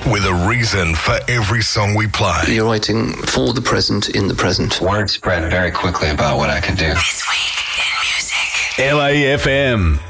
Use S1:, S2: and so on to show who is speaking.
S1: with a reason for every song we play.
S2: You're writing for the present, in the present.
S3: Word spread very quickly about what I can do.
S4: This week in music. LAFM.